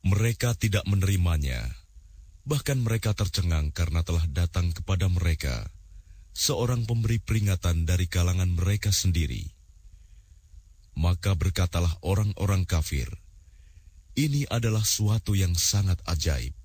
Mereka tidak menerimanya, bahkan mereka tercengang karena telah datang kepada mereka seorang pemberi peringatan dari kalangan mereka sendiri. Maka berkatalah orang-orang kafir, "Ini adalah suatu yang sangat ajaib."